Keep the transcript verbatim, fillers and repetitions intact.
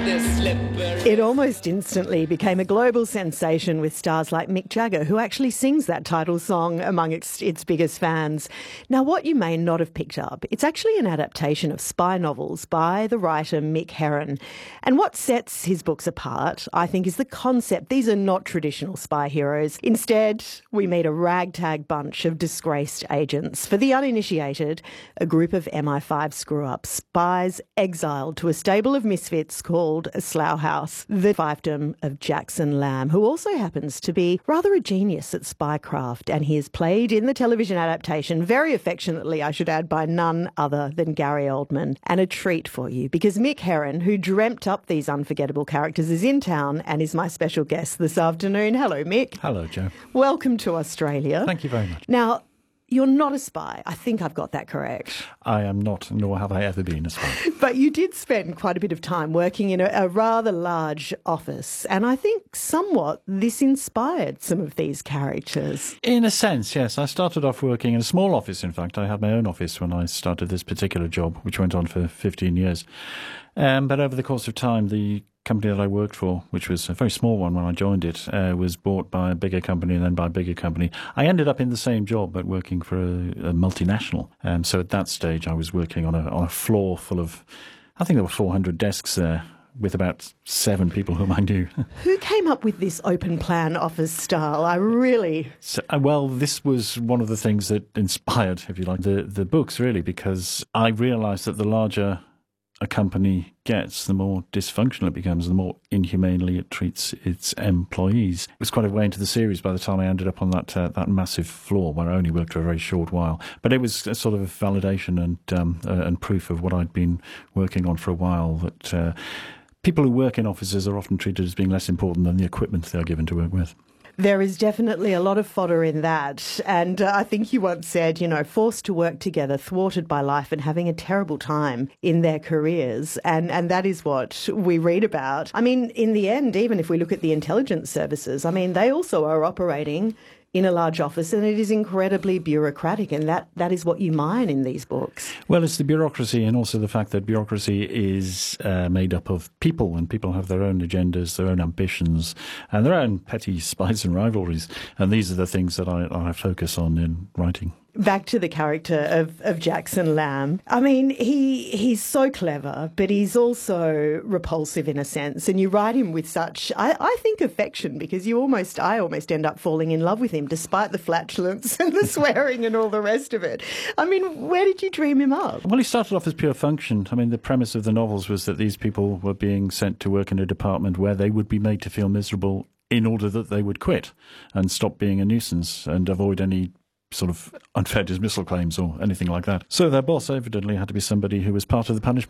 It almost instantly became a global sensation with stars like Mick Jagger, who actually sings that title song among its, its biggest fans. Now, what you may not have picked up, it's actually an adaptation of spy novels by the writer Mick Herron. And what sets his books apart, I think, is the concept. These are not traditional spy heroes. Instead, we meet a ragtag bunch of disgraced agents. For the uninitiated, a group of M I five screw-ups, spies exiled to a stable of misfits called a slough house. The fiefdom of Jackson Lamb, who also happens to be rather a genius at spycraft, and he is played in the television adaptation very affectionately, I should add, by none other than Gary Oldman. And a treat for you, because Mick Herron, who dreamt up these unforgettable characters, is in town and is my special guest this afternoon. Hello, Mick. Hello, Jo. Welcome to Australia. Thank you very much. Now, you're not a spy. I think I've got that correct. I am not, nor have I ever been a spy. But you did spend quite a bit of time working in a, a rather large office, and I think somewhat this inspired some of these characters. In a sense, yes. I started off working in a small office, in fact. I had my own office when I started this particular job, which went on for fifteen years. Um, but over the course of time, the company that I worked for, which was a very small one when I joined it, uh, was bought by a bigger company and then by a bigger company. I ended up in the same job, but working for a, a multinational. Um, so at that stage, I was working on a, on a floor full of, I think there were four hundred desks there, with about seven people whom I knew. Who came up with this open plan office style? I really... So, uh, well, this was one of the things that inspired, if you like, the, the books, really, because I realised that the larger a company gets, the more dysfunctional it becomes, the more inhumanely it treats its employees. It was quite a way into the series by the time I ended up on that uh, that massive floor, where I only worked for a very short while. But it was a sort of validation and um, uh, and proof of what I'd been working on for a while, that uh, people who work in offices are often treated as being less important than the equipment they're given to work with. There is definitely a lot of fodder in that. And uh, I think you once said, you know, forced to work together, thwarted by life and having a terrible time in their careers. And, and that is what we read about. I mean, in the end, even if we look at the intelligence services, I mean, they also are operating in a large office, and it is incredibly bureaucratic, and that, that is what you mine in these books. Well, it's the bureaucracy, and also the fact that bureaucracy is uh, made up of people, and people have their own agendas, their own ambitions, and their own petty spites and rivalries, and these are the things that I, I focus on in writing. Back to the character of, of Jackson Lamb. I mean, he he's so clever, but he's also repulsive in a sense. And you write him with such, I, I think, affection, because you almost, I almost end up falling in love with him, despite the flatulence and the swearing and all the rest of it. I mean, where did you dream him up? Well, he started off as pure function. I mean, the premise of the novels was that these people were being sent to work in a department where they would be made to feel miserable in order that they would quit and stop being a nuisance and avoid any sort of unfair dismissal claims or anything like that. So their boss evidently had to be somebody who was part of the punishment.